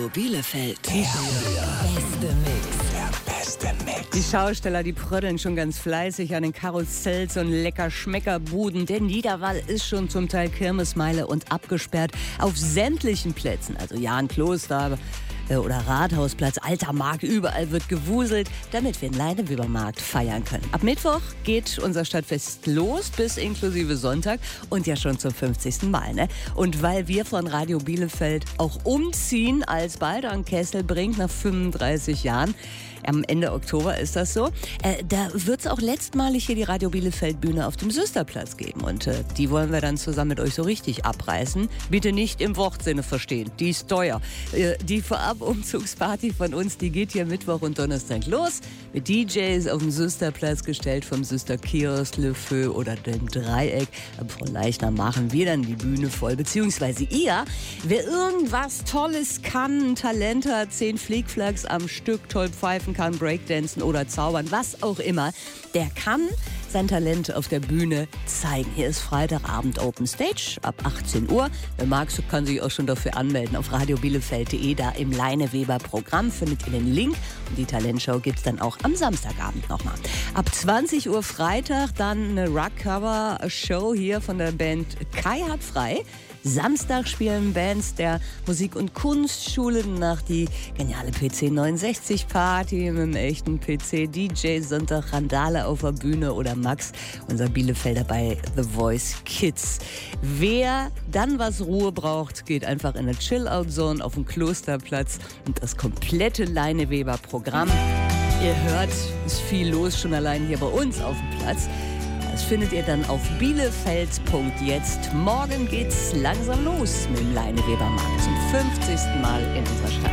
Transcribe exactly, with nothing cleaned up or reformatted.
Radio Bielefeld. Der, der beste Mix. Der beste Mix. Die Schausteller, die prödeln schon ganz fleißig an den Karussells und lecker Schmeckerbuden. Der Niederwall ist schon zum Teil Kirmesmeile und abgesperrt auf sämtlichen Plätzen. Also Jahn-Kloster oder Rathausplatz, Alter Markt, überall wird gewuselt, damit wir den Leinewebermarkt feiern können. Ab Mittwoch geht unser Stadtfest los, bis inklusive Sonntag und ja schon zum fünfzigsten Mal. Ne? Und weil wir von Radio Bielefeld auch umziehen, als bald an Kessel bringt nach fünfunddreißig Jahren, am Ende Oktober ist das so. Äh, da wird es auch letztmalig hier die Radio Bielefeld Bühne auf dem Süsterplatz geben. Und äh, die wollen wir dann zusammen mit euch so richtig abreißen. Bitte nicht im Wortsinne verstehen. Die ist teuer. Äh, die Vorab-Umzugsparty von uns, die geht hier Mittwoch und Donnerstag los. Mit D Js auf dem Süsterplatz gestellt vom Süster Kiosk, Le Feu oder dem Dreieck. Ab von Leichnam machen wir dann die Bühne voll. Beziehungsweise ihr, wer irgendwas Tolles kann, ein Talent hat, zehn Flickflacks am Stück, toll pfeifen kann, Breakdancen oder zaubern, was auch immer, der kann sein Talent auf der Bühne zeigen. Hier ist Freitagabend Open Stage ab achtzehn Uhr. Wer mag, so kann sich auch schon dafür anmelden auf radiobielefeld punkt de. Da im Leineweber-Programm findet ihr den Link. Und die Talentshow gibt es dann auch am Samstagabend nochmal. Ab zwanzig Uhr Freitag dann eine Rock-Cover-Show hier von der Band Kai hat frei. Samstag spielen Bands der Musik- und Kunstschule nach die geniale P C neunundsechzig Party mit dem echten P C-D J. Sonntag Randale auf der Bühne oder Max, unser Bielefelder bei The Voice Kids. Wer dann was Ruhe braucht, geht einfach in eine Chill-Out-Zone auf dem Klosterplatz und das komplette Leineweber-Programm. Ihr hört, ist viel los schon allein hier bei uns auf dem Platz. Das findet ihr dann auf bielefeld punkt jetzt. Morgen geht's langsam los mit dem Leinewebermarkt zum fünfzigsten Mal in unserer Stadt.